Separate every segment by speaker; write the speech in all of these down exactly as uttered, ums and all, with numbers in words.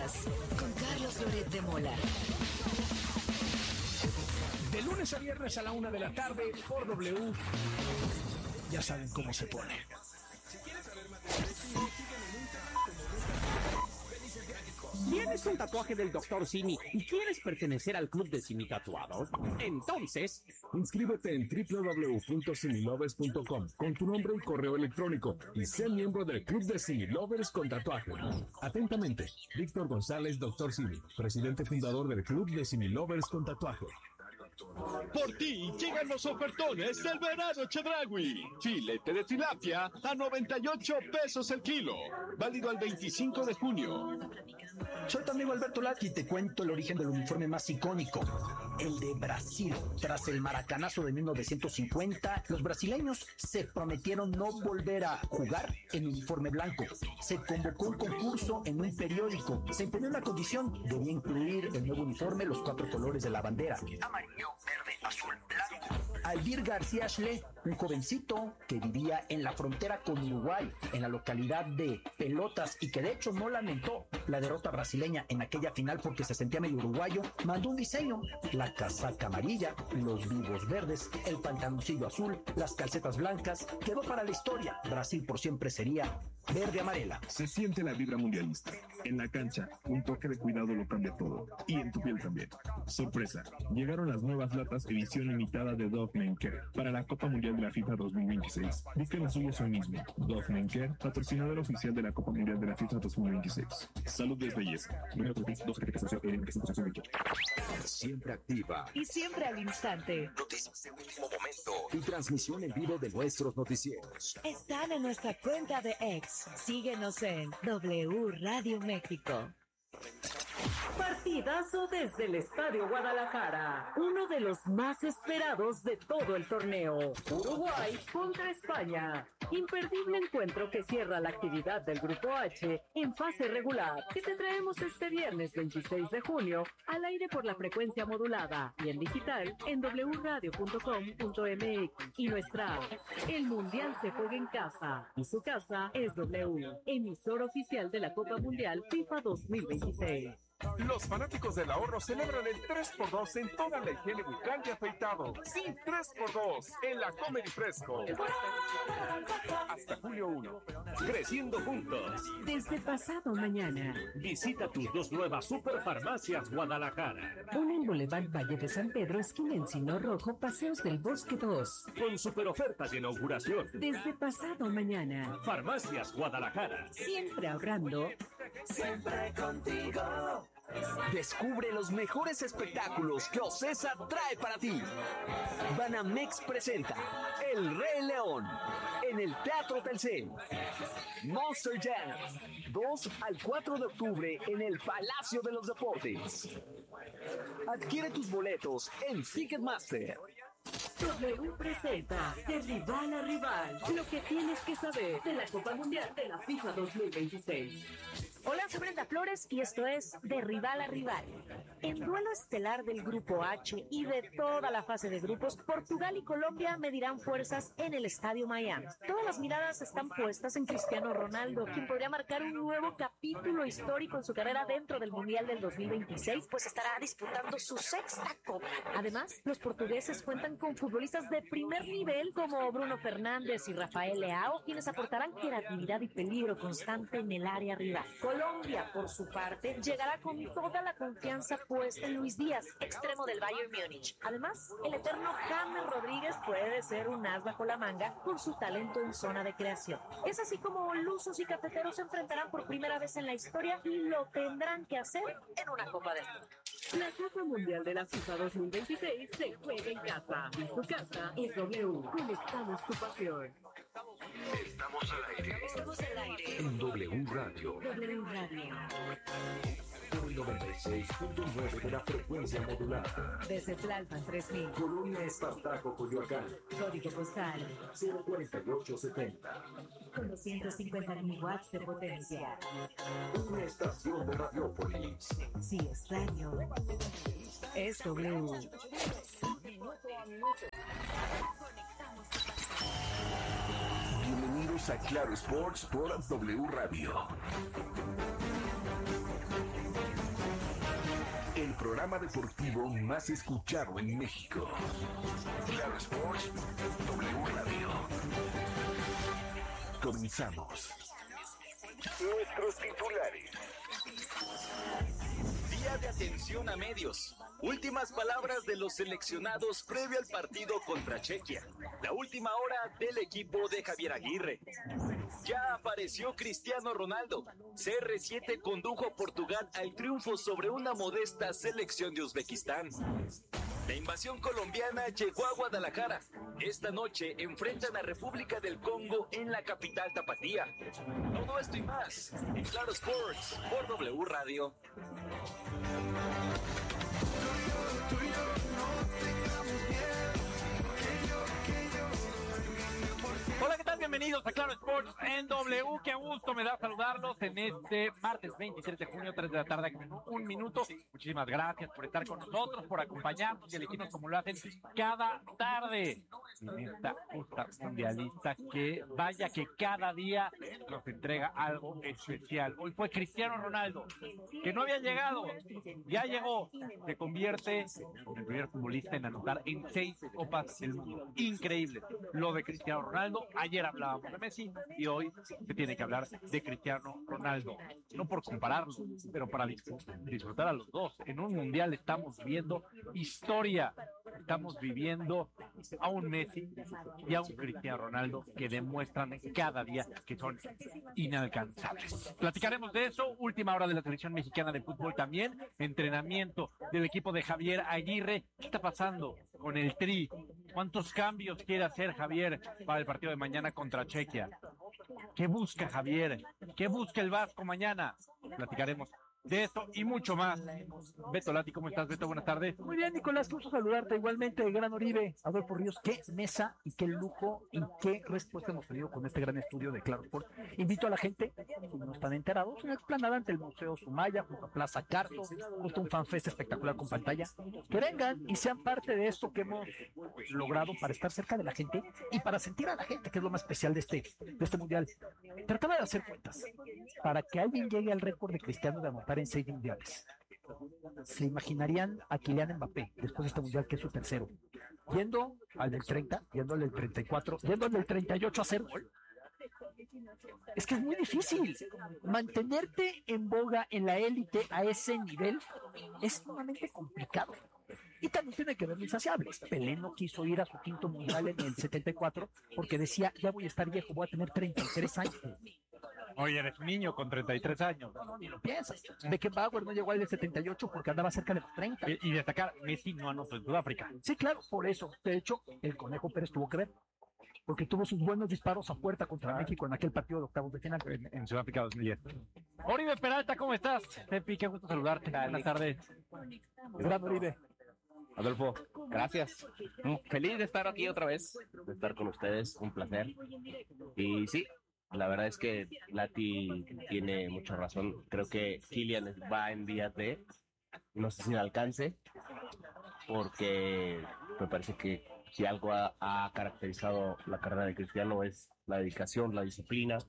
Speaker 1: Noticias con Carlos Loret de Mola.
Speaker 2: De lunes a viernes a la una de la tarde por W. Ya saben cómo se pone.
Speaker 3: ¿Tienes un tatuaje del doctor Simi y quieres pertenecer al club de Simi Tatuados? Entonces,
Speaker 4: inscríbete en doble u doble u doble u punto similovers punto com con tu nombre y correo electrónico y sé miembro del club de Similovers con tatuaje. Atentamente, Víctor González, doctor Simi, presidente fundador del club de Similovers con tatuaje.
Speaker 5: Por ti llegan los ofertones del verano Chedraui. Filete de tilapia a noventa y ocho pesos el kilo. Válido al veinticinco de junio.
Speaker 6: Soy tu amigo Alberto Lati y te cuento el origen del uniforme más icónico, el de Brasil. Tras el maracanazo de mil novecientos cincuenta, los brasileños se prometieron no volver a jugar en uniforme blanco. Se convocó un concurso en un periódico. Se imponía una condición: debía incluir el nuevo uniforme los cuatro colores de la bandera: amarillo, verde, azul, blanco. Aldir García Schle, un jovencito que vivía en la frontera con Uruguay, en la localidad de Pelotas, y que de hecho no lamentó la derrota brasileña en aquella final porque se sentía medio uruguayo, mandó un diseño: la casaca amarilla, los vivos verdes, el pantaloncillo azul, las calcetas blancas. Quedó para la historia. Brasil por siempre sería verde amarela.
Speaker 4: Se siente la vibra mundialista. En la cancha, un toque de cuidado lo cambia todo. Y en tu piel también. Sorpresa, llegaron las nuevas latas edición limitada de Dove Men Care para la Copa Mundial de la FIFA dos mil veintiséis. Busquen las suyas hoy mismo. Dove Men Care, patrocinador oficial de la Copa Mundial de la FIFA dos mil veintiséis. Salud es belleza.
Speaker 7: Siempre activa
Speaker 1: y siempre al instante.
Speaker 7: Noticias de último momento y transmisión en vivo de nuestros noticieros.
Speaker 1: Están en nuestra cuenta de X. Síguenos en W Radio México.
Speaker 8: Partidazo desde el Estadio Guadalajara, uno de los más esperados de todo el torneo. Uruguay contra España. Imperdible encuentro que cierra la actividad del Grupo H en fase regular, que te traemos este viernes veintiséis de junio al aire por la frecuencia modulada y en digital en doble u radio punto com punto m x y nuestra app. El Mundial se juega en casa y su casa es W, emisor oficial de la Copa Mundial FIFA dos mil veintiséis.
Speaker 9: Los fanáticos del ahorro celebran el tres por dos en toda la higiene bucal y afeitado. Sí, tres por dos en la Comedy Fresco. Hasta julio uno. Creciendo juntos.
Speaker 8: Desde pasado mañana.
Speaker 3: Visita tus dos nuevas Superfarmacias Guadalajara.
Speaker 8: Una en Boulevard Valle de San Pedro, esquina Encino Rojo, Paseos del Bosque dos.
Speaker 3: Con super ofertas de inauguración.
Speaker 8: Desde pasado mañana.
Speaker 3: Farmacias Guadalajara.
Speaker 8: Siempre ahorrando.
Speaker 10: Siempre contigo.
Speaker 7: Descubre los mejores espectáculos que Ocesa trae para ti. Banamex presenta El Rey León en el Teatro Telcel. Monster Jam, dos al cuatro de octubre en el Palacio de los Deportes. Adquiere tus boletos en Ticketmaster.
Speaker 8: W presenta de rival a rival lo que tienes que saber de la Copa Mundial de la FIFA dos mil veintiséis.
Speaker 11: Hola, soy Brenda Flores y esto es De Rival a Rival. En duelo estelar del Grupo H y de toda la fase de grupos, Portugal y Colombia medirán fuerzas en el Estadio Miami. Todas las miradas están puestas en Cristiano Ronaldo, quien podría marcar un nuevo capítulo histórico en su carrera dentro del Mundial del dos mil veintiséis, pues estará disputando su sexta Copa. Además, los portugueses cuentan con futbolistas de primer nivel como Bruno Fernández y Rafael Leao, quienes aportarán creatividad y peligro constante en el área rival. Colombia, por su parte, llegará con toda la confianza puesta en Luis Díaz, extremo del Bayern Múnich. Además, el eterno James Rodríguez puede ser un as bajo la manga por su talento en zona de creación. Es así como lusos y cafeteros se enfrentarán por primera vez en la historia y lo tendrán que hacer en una Copa del Mundo.
Speaker 8: La Copa Mundial de la FIFA dos mil veintiséis se juega en casa y su casa es W. Conectamos tu pasión.
Speaker 7: Estamos al aire.
Speaker 1: Estamos al aire.
Speaker 7: En W Radio.
Speaker 1: W Radio.
Speaker 7: Por el noventa y seis punto nueve de la frecuencia modulada.
Speaker 1: Desde Tlalpan tres mil.
Speaker 7: Colonia Espartaco, Coyoacán.
Speaker 1: Código postal
Speaker 7: cero cuarenta y ocho setenta.
Speaker 1: Con doscientos cincuenta mil watts de potencia.
Speaker 7: Una estación de Radiópolis.
Speaker 1: Sí, es radio. Es W.
Speaker 7: Bienvenidos a Claro Sports por W Radio.
Speaker 9: programa deportivo más escuchado en México. Claro Sports, W Radio. Comenzamos. Nuestros titulares.
Speaker 7: Día de atención a medios. Últimas palabras de los seleccionados previo al partido contra Chequia. La última hora del equipo de Javier Aguirre. Ya apareció Cristiano Ronaldo. C R siete condujo a Portugal al triunfo sobre una modesta selección de Uzbekistán. La invasión colombiana llegó a Guadalajara. Esta noche enfrentan a República del Congo en la capital tapatía. Todo esto y más en Claro Sports por W Radio.
Speaker 12: Hola, ¿qué tal? Bienvenidos a Claro Sports en W. Qué gusto me da saludarlos en este martes veintitrés de junio, tres de la tarde, un minuto. Muchísimas gracias por estar con nosotros, por acompañarnos y elegirnos como lo hacen cada tarde en esta justa mundialista que vaya que cada día nos entrega algo especial. Hoy fue Cristiano Ronaldo, que no había llegado, ya llegó, se convierte en el primer futbolista en anotar en seis copas del mundo. Increíble lo de Cristiano Ronaldo. Ayer hablábamos de Messi y hoy se tiene que hablar de Cristiano Ronaldo. No por compararlo, pero para disfrutar a los dos. En un mundial estamos viendo historia. Estamos viviendo a un Messi y a un Cristiano Ronaldo que demuestran cada día que son inalcanzables. Platicaremos de eso. Última hora de la selección mexicana de fútbol también. Entrenamiento del equipo de Javier Aguirre. ¿Qué está pasando con el Tri? ¿Cuántos cambios quiere hacer Javier para el partido de mañana contra Chequia? ¿Qué busca Javier? ¿Qué busca el Vasco mañana? Platicaremos de esto y mucho más. Beto Lati, ¿cómo estás, Beto? Buenas tardes.
Speaker 2: Muy bien, Nicolás, gusto saludarte. Igualmente, Gran Oribe, Adolfo Ríos, qué mesa y qué lujo y qué respuesta hemos tenido con este gran estudio de Claro Sport. Invito a la gente, si no están enterados, en la explanada ante el Museo Sumaya, junto a Plaza Carso, justo un fanfest espectacular con pantalla, que vengan y sean parte de esto que hemos logrado para estar cerca de la gente y para sentir a la gente, que es lo más especial de este, de este mundial. Trataba de hacer cuentas para que alguien llegue al récord de Cristiano de anotar en seis mundiales. ¿Se imaginarían a Kylian Mbappé después de este mundial, que es su tercero, yendo al del treinta, yendo al del treinta y cuatro, yendo al del treinta y ocho a hacer gol? Es que es muy difícil mantenerte en boga en la élite a ese nivel, es sumamente complicado. Y también tiene que ver lo insaciable. Pelé no quiso ir a su quinto mundial en el setenta y cuatro porque decía, ya voy a estar viejo, voy a tener treinta y tres años.
Speaker 12: Oye, eres un niño con treinta y tres años.
Speaker 2: No, no, ni lo piensas. Beckenbauer no llegó al del setenta y ocho porque andaba cerca de los treinta.
Speaker 12: Y, y destacar, Messi no anotó en Sudáfrica.
Speaker 2: Sí, claro, por eso. De hecho, el Conejo Pérez tuvo que ver, porque tuvo sus buenos disparos a puerta contra ah. México en aquel partido de octavos de final.
Speaker 12: En, en Sudáfrica dos mil diez. Oribe Peralta, ¿cómo estás? Pepi, qué gusto saludarte. Buenas tardes.
Speaker 2: Gran Oribe.
Speaker 13: Adolfo, gracias. Feliz de estar aquí otra vez, de estar con ustedes, un placer. Y sí, la verdad es que Lati tiene mucha razón. Creo que Kylian va en días de, no sé si le alcance, porque me parece que si algo ha, ha caracterizado la carrera de Cristiano es la dedicación, la disciplina.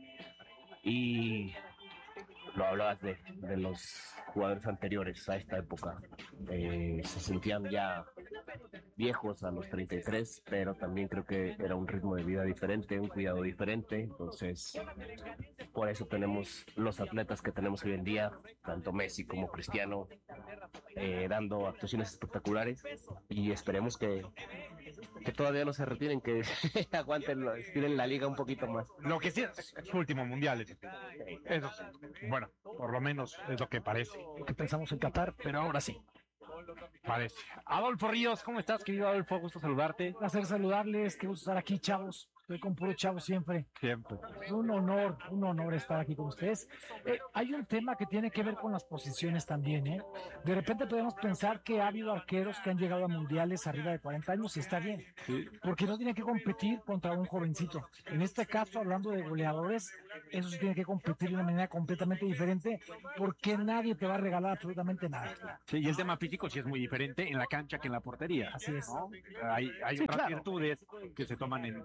Speaker 13: Y lo hablabas de, de los jugadores anteriores a esta época, eh, se sentían ya viejos a los treinta y tres, pero también creo que era un ritmo de vida diferente, un cuidado diferente. Entonces, por eso tenemos los atletas que tenemos hoy en día, tanto Messi como Cristiano, eh, dando actuaciones espectaculares, y esperemos que, que todavía no se retiren, que aguanten, estiren la liga un poquito más.
Speaker 12: Lo que sí es su último mundial, eso sí. Bueno, por lo menos es lo que parece.
Speaker 2: Lo que pensamos en Qatar, pero ahora sí.
Speaker 12: Parece. Adolfo Ríos, ¿cómo estás, querido Adolfo? Gusto saludarte.
Speaker 14: Un placer saludarles, qué gusto estar aquí, chavos. Estoy con puro chavo siempre.
Speaker 12: Siempre.
Speaker 14: Un honor, un honor estar aquí con ustedes. Eh, hay un tema que tiene que ver con las posiciones también, ¿eh? De repente podemos pensar que ha habido arqueros que han llegado a mundiales arriba de cuarenta años y está bien, sí, porque no tienen que competir contra un jovencito. En este caso, hablando de goleadores, eso sí tiene que competir de una manera completamente diferente, porque nadie te va a regalar absolutamente nada.
Speaker 12: Sí, y el tema físico sí es muy diferente en la cancha que en la portería.
Speaker 14: Así es.
Speaker 12: ¿No? Hay, hay sí, otras claro. virtudes que se toman en cuenta.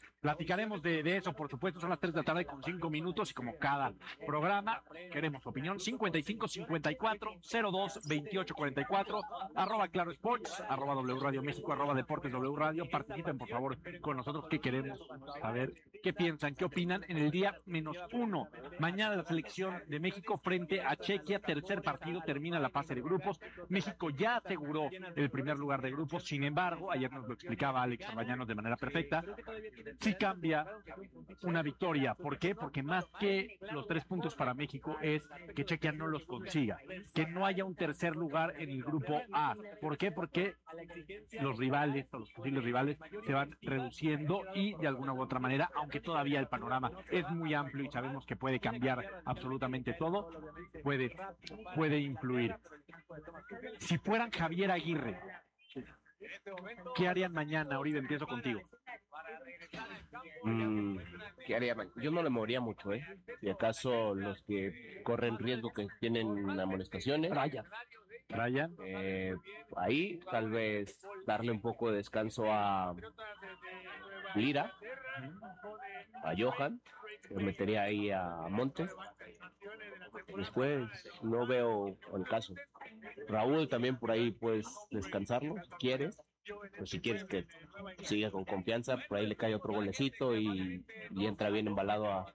Speaker 12: platicaremos de, de eso, por supuesto. Son las tres de la tarde con cinco minutos y como cada programa, queremos su opinión. cincuenta y cinco cincuenta y cuatro cero dos veintiocho cuarenta y cuatro, arroba Claro Sports, arroba W Radio México, arroba Deportes W Radio. Participen, por favor, con nosotros, que queremos saber qué piensan, qué opinan en el día menos uno. Mañana la selección de México frente a Chequia, tercer partido, termina la fase de grupos. México ya aseguró el primer lugar de grupos, sin embargo, ayer nos lo explicaba Alex Orbañanos de manera perfecta, sí cambia una victoria. ¿Por qué? Porque más que los tres puntos para México es que Chequia no los consiga, que no haya un tercer lugar en el grupo A. ¿Por qué? Porque los rivales, o los posibles rivales, se van reduciendo y de alguna u otra manera, aunque todavía el panorama es muy amplio y sabemos que puede cambiar absolutamente todo, puede, puede influir. Si fueran Javier Aguirre, ¿qué harían mañana? Oribe, empiezo contigo.
Speaker 13: Mm, ¿Qué haría? Yo no le movería mucho, ¿eh? Si acaso los que corren riesgo, que tienen amonestaciones.
Speaker 12: Brian. Brian.
Speaker 13: Eh, ahí tal vez darle un poco de descanso a Lira, a Johan, le metería ahí a Montes. Después no veo el caso. Raúl también por ahí puedes descansarlo si quieres, o si quieres que siga con confianza, por ahí le cae otro golecito y, y entra bien embalado a,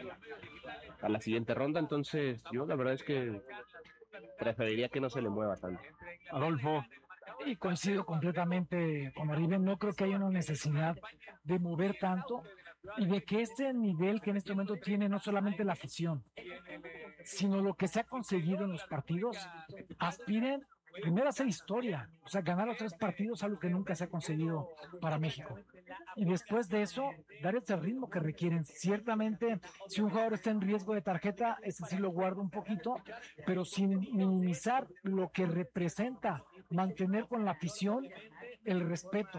Speaker 13: a la siguiente ronda. Entonces yo la verdad es que preferiría que no se le mueva tanto.
Speaker 12: Adolfo.
Speaker 14: Y coincido completamente con Oribe, no creo que haya una necesidad de mover tanto y de que ese nivel que en este momento tiene no solamente la afición, sino lo que se ha conseguido en los partidos, aspiren primero a hacer historia, o sea, ganar los tres partidos, algo que nunca se ha conseguido para México. Y después de eso, dar ese ritmo que requieren. Ciertamente, si un jugador está en riesgo de tarjeta, ese sí lo guardo un poquito, pero sin minimizar lo que representa mantener con la afición el respeto.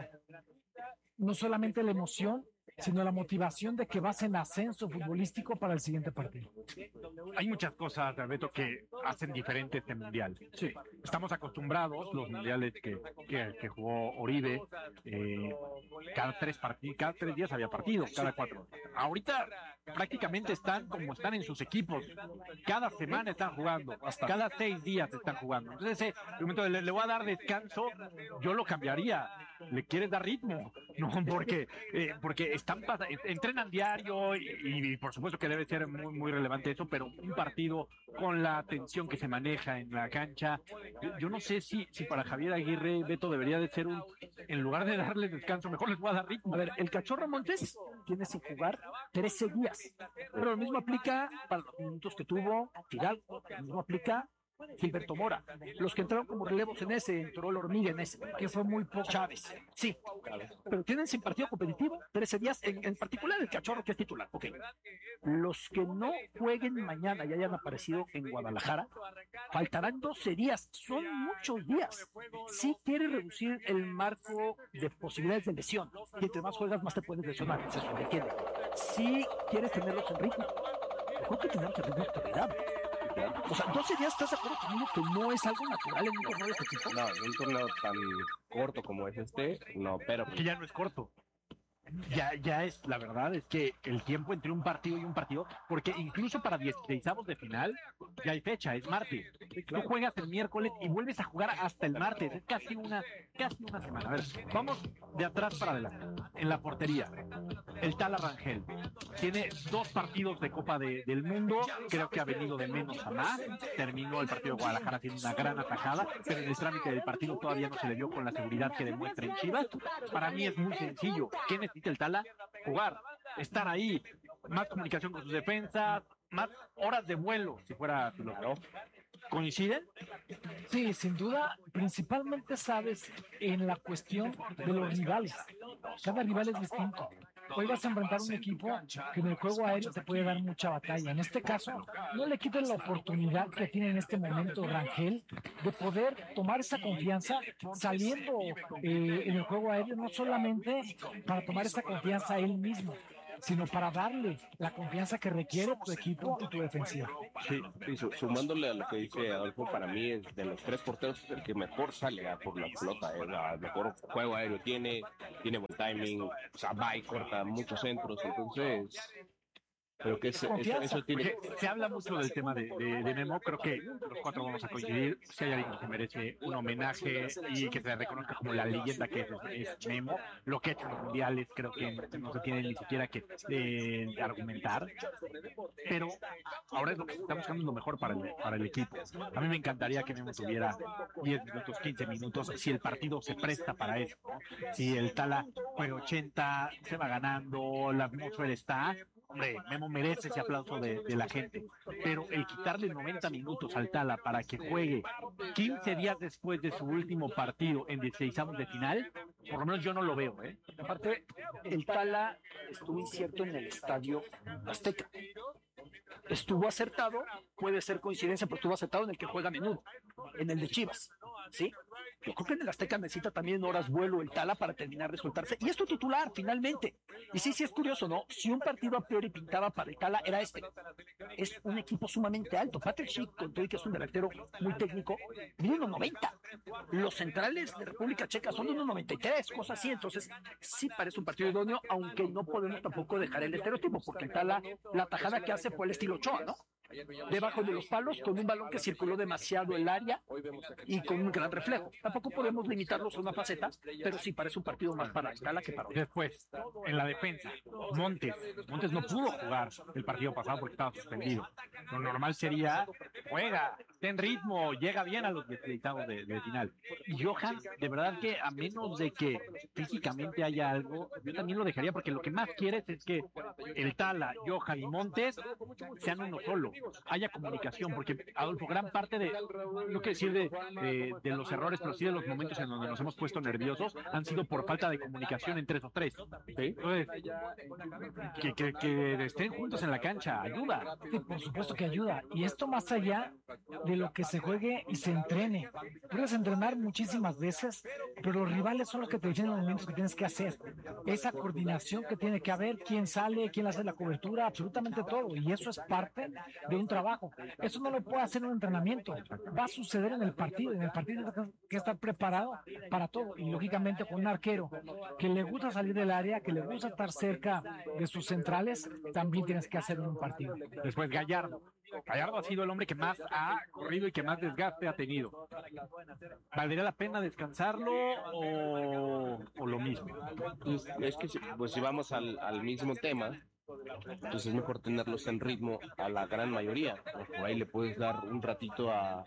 Speaker 14: No solamente la emoción, sino la motivación de que vas en ascenso futbolístico para el siguiente partido.
Speaker 12: Hay muchas cosas, Alberto, que hacen diferente este mundial. Sí. Estamos acostumbrados, los mundiales que, que, que jugó Oribe, eh, cada tres partidos, cada tres días había partidos, cada cuatro. Ahorita prácticamente están como están en sus equipos. Cada semana están jugando, cada seis días están jugando. Entonces, eh, el momento de le, le voy a dar descanso, yo lo cambiaría. Le quieres dar ritmo, no, porque eh, porque están entrenan diario y, y por supuesto que debe ser muy muy relevante eso, pero un partido con la tensión que se maneja en la cancha, yo, yo no sé si si para Javier Aguirre, Beto, debería de ser un, en lugar de darles descanso, mejor les voy a dar ritmo.
Speaker 2: A ver, el Cachorro Montes tiene sin jugar trece días, pero lo mismo aplica para los minutos que tuvo Fidalgo, lo mismo aplica Gilberto Mora, los que entraron como relevos en ese, entró el Hormiga en ese, que fue muy poco. Chávez, sí, pero tienen sin partido competitivo trece días, en, en particular el Cachorro, que es titular. Ok, los que no jueguen mañana y hayan aparecido en Guadalajara, faltarán doce días, son muchos días. Si quieres reducir el marco de posibilidades de lesión, y entre más juegas más te puedes lesionar, se sobreentiende. Si quieres tenerlos en ritmo, mejor que tenerlos en ritmo de calidad. O sea, doce días, ¿estás de acuerdo conmigo que no es algo natural en un torneo de este tipo?
Speaker 13: No, en un torneo tan corto como es este, no, pero...
Speaker 12: Que ya no es corto. Ya, ya es, la verdad es que el tiempo entre un partido y un partido, porque incluso para dieciseisavos de final ya hay fecha, es martes. Tú juegas el miércoles y vuelves a jugar hasta el martes, es casi una, casi una semana. A ver, vamos de atrás para adelante. En la portería, el Tala Rangel tiene dos partidos de Copa de, del Mundo, creo que ha venido de menos a más. Terminó el partido de Guadalajara haciendo una gran atajada, pero en el trámite del partido todavía no se le vio con la seguridad que demuestra en Chivas. Para mí es muy sencillo. ¿Qué necesita el Tala? Jugar, estar ahí, más comunicación con sus defensas, más horas de vuelo, si fuera piloto. ¿Coinciden?
Speaker 14: Sí, sin duda, principalmente, sabes, en la cuestión de los rivales. Cada rival es distinto. Hoy vas a enfrentar un equipo que en el juego aéreo te puede dar mucha batalla. En este caso, no le quiten la oportunidad que tiene en este momento Rangel de poder tomar esa confianza saliendo eh, en el juego aéreo, no solamente para tomar esa confianza él mismo, sino para darle la confianza que requiere tu equipo y tu defensiva.
Speaker 13: Sí, sí, su- sumándole a lo que dice Adolfo, para mí es de los tres porteros el que mejor sale a por la pelota, eh, el mejor juego aéreo tiene, tiene buen timing, o sea, va y corta muchos centros, entonces creo que eso, eso, eso tiene...
Speaker 12: Porque se habla mucho del tema de, de, de Memo, creo que los cuatro vamos a coincidir, si hay alguien que merece un homenaje y que se le reconozca como la leyenda que es, es Memo, lo que ha hecho en los mundiales creo que no se tiene ni siquiera que eh, argumentar, pero ahora es lo que se está buscando lo mejor para el, para el equipo. A mí me encantaría que Memo tuviera diez minutos, quince minutos, si el partido se presta para eso, ¿no? Si el Tala juega ochenta, se va ganando, la atmósfera está... Hombre, Memo merece ese aplauso de, de la gente, pero el quitarle noventa minutos al Tala para que juegue quince días después de su último partido en dieciseisavos de final, por lo menos yo no lo veo, ¿eh?
Speaker 6: Aparte, el Tala estuvo incierto en el Estadio Azteca. Estuvo acertado, puede ser coincidencia, pero estuvo acertado en el que juega a menudo, en el de Chivas, ¿sí? Yo creo que en el Azteca necesita también horas vuelo el Tala para terminar de soltarse. Y es tu titular, finalmente. Y sí, sí es curioso, ¿no? Si un partido a priori pintaba para el Tala, era este. Es un equipo sumamente alto. Patrick Schick, con todo y que es un delantero muy técnico, mide uno noventa. Los centrales de República Checa son de uno noventa y tres, cosas así. Entonces, sí parece un partido idóneo, aunque no podemos tampoco dejar el estereotipo, porque el Tala, la tajada que hace fue el estilo Ochoa, ¿no? Debajo de los palos, con un balón que circuló demasiado el área y con un gran reflejo. Tampoco podemos limitarlos a una faceta, pero sí parece un partido más para el Tala que para otro.
Speaker 12: Después, en la defensa, Montes. Montes no pudo jugar el partido pasado porque estaba suspendido. Lo normal sería, juega, ten ritmo, llega bien a los dieciseisavos de, de final. Y Johan, de verdad que a menos de que físicamente haya algo, yo también lo dejaría porque lo que más quieres es que el Tala, Johan y Montes sean uno solo, haya comunicación, porque Adolfo, gran parte de, no quiero decir de, de, de los errores, pero sí de los momentos en donde nos hemos puesto nerviosos, han sido por falta de comunicación entre esos tres. ¿Sí? Entonces, que, que, que estén juntos en la cancha, ayuda.
Speaker 14: Sí, por supuesto que ayuda. Y esto más allá de lo que se juegue y se entrene. Puedes entrenar muchísimas veces, pero los rivales son los que te dicen los momentos que tienes que hacer. Esa coordinación que tiene que haber, quién sale, quién hace la cobertura, absolutamente todo. Y eso es parte de un trabajo. Eso no lo puede hacer en un entrenamiento. Va a suceder en el partido. En el partido tienes que estar preparado para todo. Y lógicamente con un arquero que le gusta salir del área, que le gusta estar cerca de sus centrales, también tienes que hacer en un partido.
Speaker 12: Después Gallardo. Gallardo ha sido el hombre que más ha corrido y que más desgaste ha tenido. ¿Valdría la pena descansarlo o, o lo mismo?
Speaker 13: Pues, es que si, pues si vamos al, al mismo tema, entonces es mejor tenerlos en ritmo a la gran mayoría. Por ahí le puedes dar un ratito a,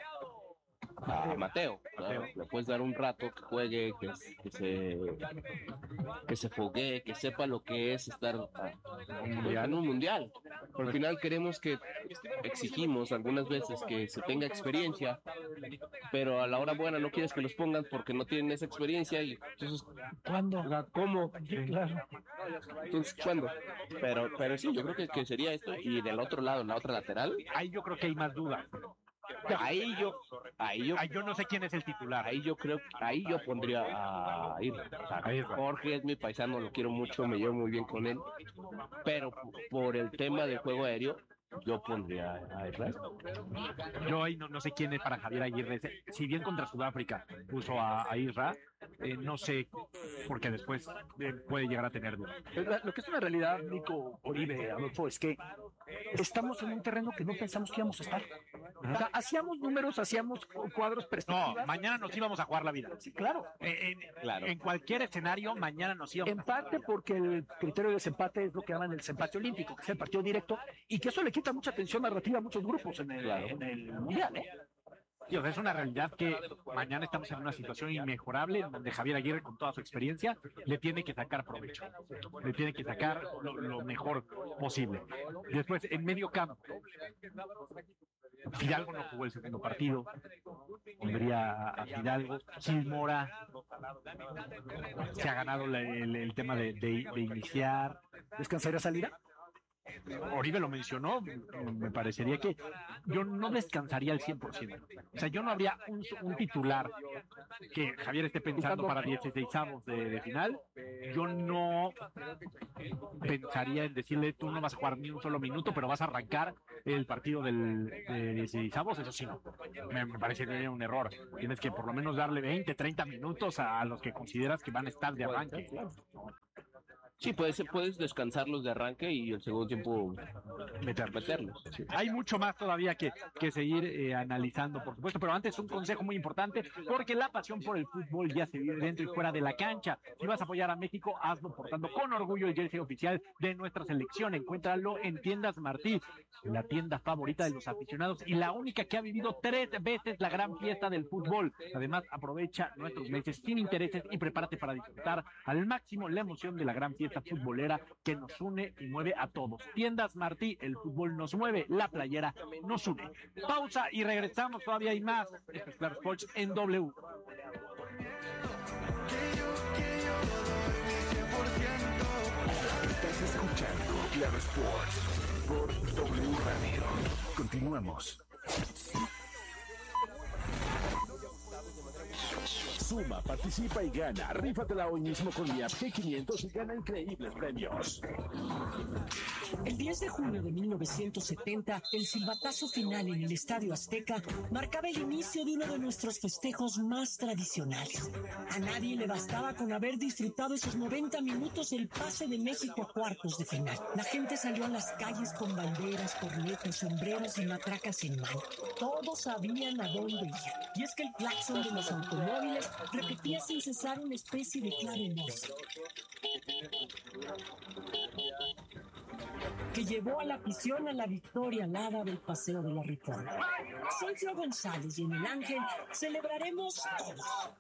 Speaker 13: a Mateo, ¿no? Le puedes dar un rato que juegue, que, que se que se foguee, que sepa lo que es estar a, en un mundial. Al final queremos que exigimos algunas veces que se tenga experiencia, pero a la hora buena no quieres que los pongan porque no tienen esa experiencia y entonces
Speaker 14: ¿cuándo?
Speaker 13: ¿Cómo?
Speaker 14: Claro.
Speaker 13: Entonces, ¿cuándo? Pero, pero sí, yo creo que, que sería esto. Y del otro lado, la otra lateral,
Speaker 12: ahí yo creo que hay más dudas.
Speaker 13: Ahí yo, ahí yo,
Speaker 12: ahí yo no sé quién es el titular.
Speaker 13: Ahí yo creo, ahí yo pondría a Irra. O sea, Jorge es mi paisano, lo quiero mucho, me llevo muy bien con él, pero por el tema del juego aéreo, yo pondría a Irra.
Speaker 12: Yo ahí no, no sé quién es para Javier Aguirre. Si bien contra Sudáfrica puso a, a Irra, eh, no sé, porque después eh, puede llegar a tener dudas.
Speaker 6: Lo que es una realidad, Nico, Oribe, Adolfo, es que estamos en un terreno que no pensamos que íbamos a estar. O sea, hacíamos números, hacíamos cuadros, perspectivas.
Speaker 12: No, mañana nos íbamos a jugar la vida.
Speaker 6: Sí, claro.
Speaker 12: En, claro. En cualquier escenario, mañana nos íbamos
Speaker 6: Empate, a jugar. Porque el criterio de desempate es lo que llaman el desempate olímpico, que es el partido directo, y que eso le quita mucha atención narrativa a muchos grupos en el, claro. en el mundial, ¿eh?
Speaker 12: Dios, es una realidad que mañana estamos en una situación inmejorable donde Javier Aguirre, con toda su experiencia, le tiene que sacar provecho, le tiene que sacar lo, lo mejor posible. Después, en medio campo, Fidalgo no jugó el segundo partido, volvería a, a Fidalgo. Gil Mora se ha ganado la, el, el tema de, de, de iniciar.
Speaker 6: ¿Descansaría Salira?
Speaker 12: Oribe lo mencionó, me parecería que yo no descansaría al cien por ciento. O sea, yo no habría un, un titular que Javier esté pensando para dieciseisavos de, de final. Yo no pensaría en decirle, tú no vas a jugar ni un solo minuto, pero vas a arrancar el partido del, de dieciseisavos. Eso sí, no. Me, me parecería un error. Tienes que por lo menos darle veinte, treinta minutos a, a los que consideras que van a estar de arranque.
Speaker 13: Sí, puedes, puedes descansarlos de arranque y el segundo tiempo meter, meterlos.
Speaker 12: Sí. Hay mucho más todavía que, que seguir eh, analizando, por supuesto, pero antes un consejo muy importante, porque la pasión por el fútbol ya se vive dentro y fuera de la cancha. Si vas a apoyar a México, hazlo portando con orgullo el jersey oficial de nuestra selección. Encuéntralo en Tiendas Martí, la tienda favorita de los aficionados y la única que ha vivido tres veces la gran fiesta del fútbol. Además, aprovecha nuestros meses sin intereses y prepárate para disfrutar al máximo la emoción de la gran fiesta futbolera que nos une y mueve a todos. Tiendas Martí, el fútbol nos mueve, la playera nos une. Pausa y regresamos, todavía hay más. Esto es Claro Sports en W.
Speaker 15: Estás escuchando Claro Sports por W Radio. Continuamos. Suma, participa y gana. Rífatela hoy mismo con mi app G quinientos y gana increíbles premios.
Speaker 16: El diez de junio de mil novecientos setenta, el silbatazo final en el Estadio Azteca marcaba el inicio de uno de nuestros festejos más tradicionales. A nadie le bastaba con haber disfrutado esos noventa minutos el pase de México a cuartos de final. La gente salió a las calles con banderas, cornetas, sombreros y matracas en mano. Todos sabían a dónde ir. Y es que el claxon de los automóviles repetía sin cesar una especie de clave Morse que llevó a la afición a la victoria alada del Paseo de la Reforma. Soy Flo González y en El Ángel celebraremos todos.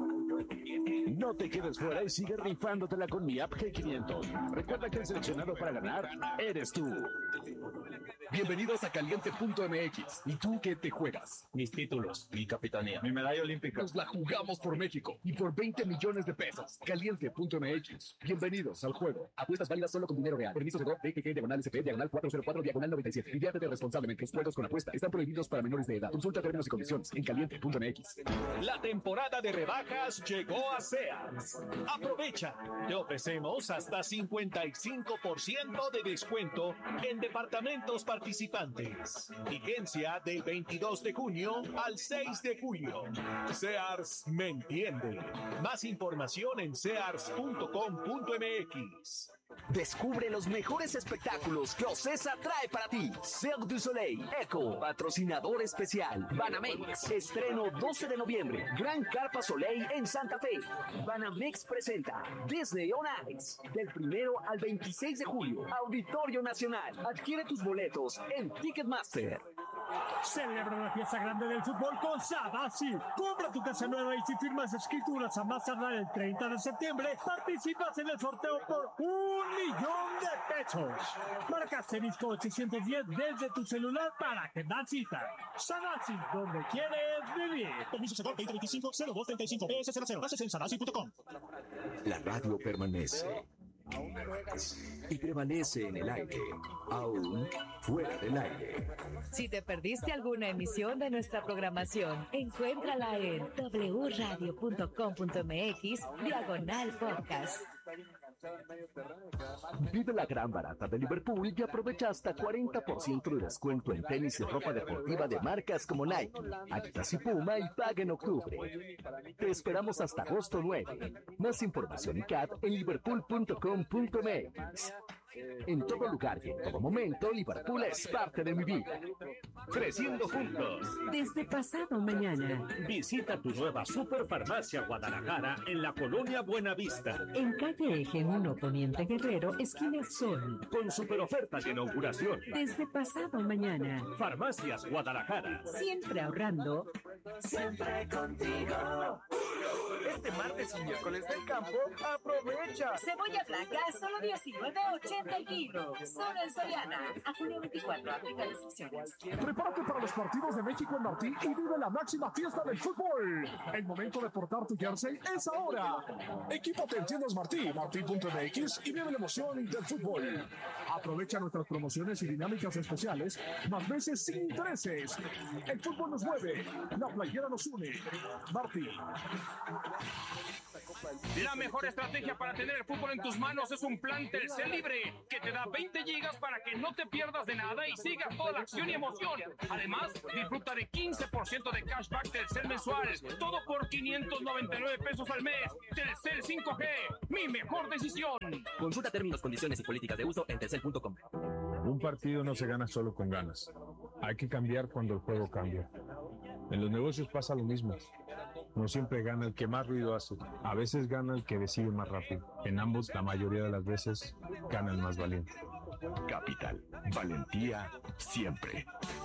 Speaker 15: No te quedes fuera y sigue rifándotela con mi app G quinientos. Recuerda que el seleccionado para ganar eres tú.
Speaker 17: Bienvenidos a Caliente punto M X. ¿Y tú qué te juegas?
Speaker 18: Mis títulos, mi capitanía,
Speaker 17: mi medalla olímpica. Nos la jugamos por México y por veinte millones de pesos. Caliente punto M X. Bienvenidos al juego. Apuestas válidas solo con dinero real. Permiso de D G G diagonal S P diagonal cuatro cero cuatro diagonal noventa y siete. Diviértete responsablemente. Los juegos con apuesta están prohibidos para menores de edad. Consulta términos y condiciones en Caliente punto M X.
Speaker 5: La temporada de rebajas llegó a Sears. Aprovecha. Te ofrecemos hasta cincuenta y cinco por ciento de descuento en departamentos participantes. Vigencia del veintidós de junio al seis de julio. Sears me entiende. Más información en sears punto com punto M X.
Speaker 7: Descubre los mejores espectáculos que Ocesa trae para ti. Cirque du Soleil, Echo, patrocinador especial. Banamex, estreno doce de noviembre. Gran Carpa Soleil en Santa Fe. Banamex presenta Disney on Ice del primero al veintiséis de julio. Auditorio Nacional. Adquiere tus boletos en Ticketmaster.
Speaker 19: Celebra la fiesta grande del fútbol con Sadasi. Compra tu casa nueva y si firmas escrituras a más tardar el treinta de septiembre, participas en el sorteo por un millón de pesos. Marca asterisco ochocientos diez desde tu celular para agendar cita. Sadasi, donde quieres vivir. Permiso seguro veinte veinticinco cero dos treinta y cinco P S cero cero. Bases en sadasi punto com.
Speaker 15: La radio permanece. Y prevalece en el aire, aún fuera del aire.
Speaker 1: Si te perdiste alguna emisión de nuestra programación, encuéntrala en doble radio punto com punto M X diagonal podcast.
Speaker 15: Vive la gran barata de Liverpool y aprovecha hasta cuarenta por ciento de descuento en tenis y ropa deportiva de marcas como Nike, Adidas y Puma y paga en octubre. Te esperamos hasta agosto nueve. Más información y C A D en liverpool punto com punto M X. En todo lugar y en todo momento, Liverpool es parte de mi vida.
Speaker 3: Creciendo juntos.
Speaker 8: Desde pasado mañana.
Speaker 3: Visita tu nueva Superfarmacia Guadalajara en la colonia Buenavista.
Speaker 8: En calle Eje uno Poniente Guerrero, esquina Sol.
Speaker 3: Con super ofertas de inauguración.
Speaker 8: Desde pasado mañana.
Speaker 3: Farmacias Guadalajara.
Speaker 8: Siempre ahorrando.
Speaker 10: Siempre contigo.
Speaker 20: Este martes y miércoles del campo, aprovecha.
Speaker 11: Cebolla blanca, solo diecinueve ochenta.
Speaker 1: setenta el kilo. Solo en Soriana. A junio veinticuatro, aplica restricciones.
Speaker 19: Prepárate para los partidos de México en Martí y vive la máxima fiesta del fútbol. El momento de portar tu jersey es ahora. Equípate en tiendas Martí, martí punto m x y vive la emoción del fútbol. Aprovecha nuestras promociones y dinámicas especiales, más veces sin intereses. El fútbol nos mueve, la playera nos une. Martí.
Speaker 3: La mejor estrategia para tener el fútbol en tus manos es un plan Telcel Libre que te da veinte gigas para que no te pierdas de nada y sigas toda la acción y emoción. Además, disfruta de quince por ciento de cashback Telcel mensual. Todo por quinientos noventa y nueve pesos al mes. Telcel cinco G, mi mejor decisión.
Speaker 20: Consulta términos, condiciones y políticas de uso en telcel punto com.
Speaker 4: Un partido no se gana solo con ganas. Hay que cambiar cuando el juego cambia. En los negocios pasa lo mismo. No siempre gana el que más ruido hace. A veces gana el que decide más rápido. En ambos, la mayoría de las veces, gana el más valiente.
Speaker 21: Capital. Valentía siempre.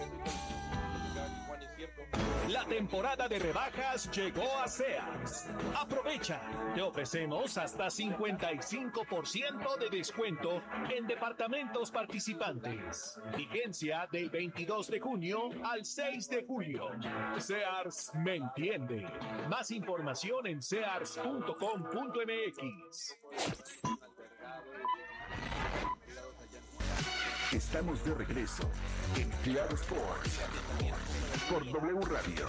Speaker 5: La temporada de rebajas llegó a Sears. Aprovecha. Te ofrecemos hasta cincuenta y cinco por ciento de descuento en departamentos participantes. Vigencia del veintidós de junio al seis de julio. Sears me entiende. Más información en sears punto com punto m x.
Speaker 21: Estamos de regreso en Claro Sports por W Radio.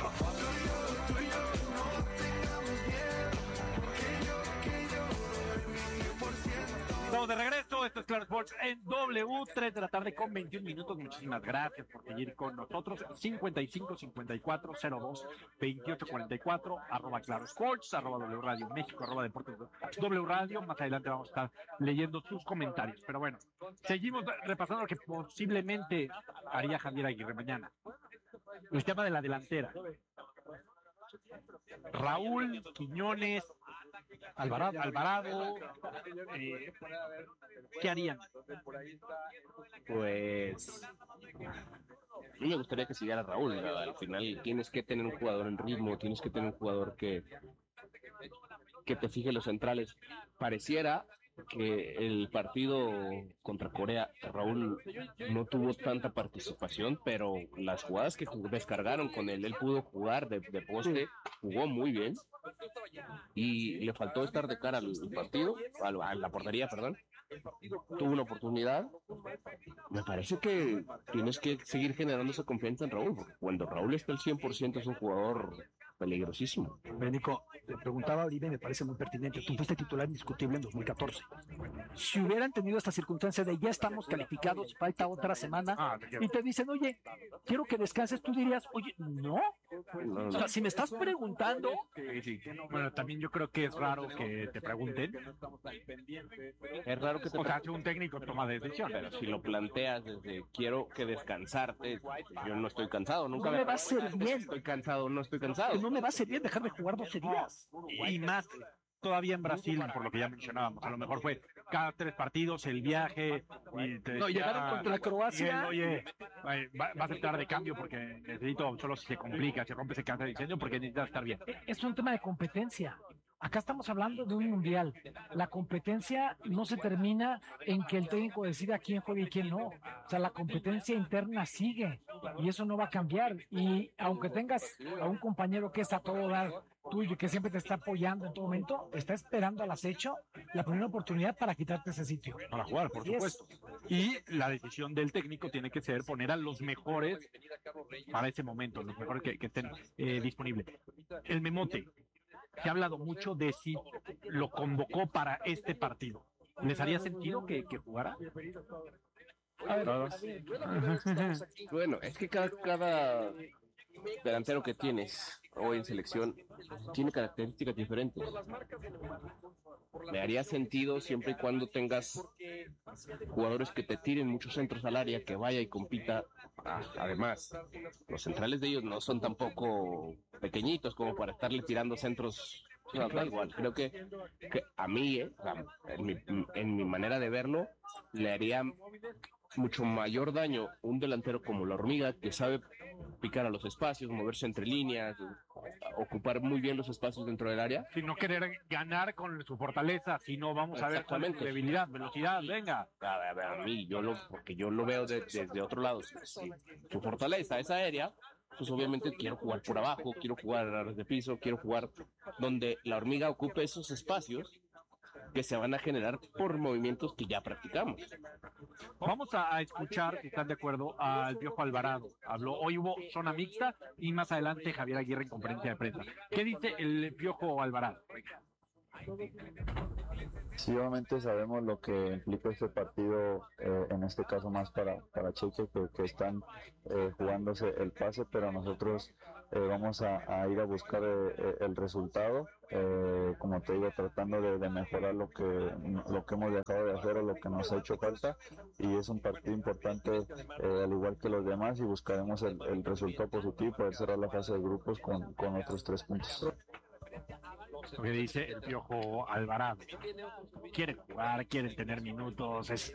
Speaker 12: Estamos de regreso, esto es Claro Sports en W, tres de la tarde con veintiún minutos. Muchísimas gracias por seguir con nosotros. cincuenta y cinco, cincuenta y cuatro, cero dos, veintiocho cuarenta y cuatro, arroba Claro Sports, arroba W Radio México, arroba Deportes W Radio. Más adelante vamos a estar leyendo sus comentarios. Pero bueno, seguimos repasando lo que posiblemente haría Javier Aguirre mañana. El tema de la delantera. Raúl, Quiñones, Alvarado, Alvarado eh, ¿qué harían?
Speaker 13: Pues a mí me gustaría que siguiera Raúl, ¿verdad? Al final tienes que tener un jugador en ritmo, tienes que tener un jugador que que te fije los centrales. Pareciera que el partido contra Corea, Raúl no tuvo tanta participación, pero las jugadas que descargaron con él, él pudo jugar de, de poste, jugó muy bien y le faltó estar de cara al partido, a la, a la portería, perdón. Tuvo una oportunidad. Me parece que tienes que seguir generando esa confianza en Raúl, porque cuando Raúl está al cien por ciento es un jugador peligrosísimo.
Speaker 2: Nico, le preguntaba a Oribe, me parece muy pertinente. Tú fuiste titular indiscutible en dos mil catorce. Si hubieran tenido esta circunstancia de ya estamos calificados, falta otra semana, ah, y te dicen, oye, quiero que descanses, tú dirías, oye, no. no, no. O sea, si me estás preguntando.
Speaker 12: Sí, sí. Bueno, también yo creo que es raro que te pregunten.
Speaker 13: Es raro que te
Speaker 12: o sea, un técnico toma decisión.
Speaker 13: Pero si lo planteas desde quiero que descansarte, yo no estoy cansado, nunca
Speaker 2: no me, me va a ser bien.
Speaker 13: Estoy cansado, no estoy cansado.
Speaker 2: No me va a ser bien dejarme jugar doce días.
Speaker 12: Y más todavía en Brasil, por lo que ya mencionábamos. A lo mejor fue cada tres partidos, el viaje. Y te
Speaker 2: no,
Speaker 12: decía,
Speaker 2: llegaron contra Croacia.
Speaker 12: Él, oye, va, va a aceptar de cambio porque necesito, solo si se complica, se rompe, se cansa de diseño porque necesita estar bien.
Speaker 14: Es un tema de competencia. Acá estamos hablando de un mundial. La competencia no se termina en que el técnico decida quién juega y quién no. O sea, la competencia interna sigue y eso no va a cambiar. Y aunque tengas a un compañero que es a todo dar tuyo, que siempre te está apoyando en todo momento, está esperando al acecho la primera oportunidad para quitarte ese sitio.
Speaker 12: Para jugar, por supuesto. Y la decisión del técnico tiene que ser poner a los mejores para ese momento, los mejores que, que estén eh, disponibles. El Memote. Se ha hablado mucho de si lo convocó para este partido. ¿Les haría sentido que, que jugara?
Speaker 13: A ver, bueno, es que cada, cada delantero que tienes hoy en selección tiene características diferentes. Me haría sentido siempre y cuando tengas jugadores que te tiren muchos centros al área, que vaya y compita. Ah, además, los centrales de ellos no son tampoco pequeñitos como para estarle tirando centros. No, da igual. Creo que, que a mí, eh, en, mi, en mi manera de verlo, le haría mucho mayor daño un delantero como la Hormiga, que sabe picar a los espacios, moverse entre líneas, ocupar muy bien los espacios dentro del área.
Speaker 12: Sin no querer ganar con su fortaleza, sino vamos a ver cuál es su debilidad, velocidad, venga.
Speaker 13: A ver, a, ver, a mí, yo lo, porque yo lo veo de, desde otro lado. Si su fortaleza es aérea, pues obviamente quiero jugar por abajo, quiero jugar a ras de piso, quiero jugar donde la hormiga ocupe esos espacios que se van a generar por movimientos que ya practicamos.
Speaker 12: Vamos a, a escuchar, si están de acuerdo, al Piojo Alvarado. Habló, hoy hubo zona mixta y más adelante Javier Aguirre en conferencia de prensa. ¿Qué dice el Piojo Alvarado?
Speaker 9: Sí, obviamente sabemos lo que implica este partido, eh, en este caso más para, para Cheque, que, que están eh, jugándose el pase, pero nosotros eh, vamos a, a ir a buscar eh, el resultado, eh, como te digo, tratando de, de mejorar lo que, lo que hemos dejado de hacer o lo que nos ha hecho falta, y es un partido importante eh, al igual que los demás, y buscaremos el, el resultado positivo y poder cerrar la fase de grupos con, con otros tres puntos.
Speaker 12: Lo que dice el Piojo Alvarado. Quieren jugar, quieren tener minutos, es